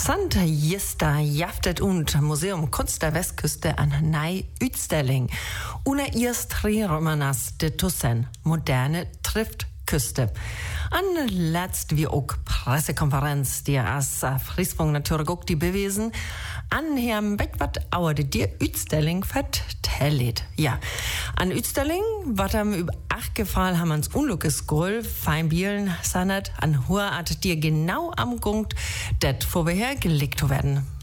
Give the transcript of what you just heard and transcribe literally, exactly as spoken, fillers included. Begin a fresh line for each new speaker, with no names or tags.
Sant Jista jaftet und Museum Kunst der Westküste an Nei Utstelling. Una irs tre romanas de Tussen, moderne trifft Küste. An letzt wie auch Pressekonferenz, die as Friesbung natürlich auch die bewiesen, an Herrn Beckwart auer de dir Utstelling vertellet. Ja, an Utstelling, wat am über acht gefallen haben ans Unlukes Groll, Feinbielen, Sanat, an hoher Art dir genau am Gungt, det vorher gelegt werden.